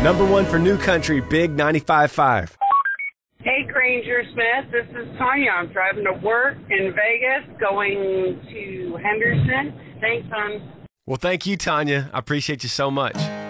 Number one for New Country, Big 95.5. Hey, Granger Smith. This is Tanya. I'm driving to work in Vegas, going to Henderson. Thanks, hon. Well, thank you, Tanya. I appreciate you so much.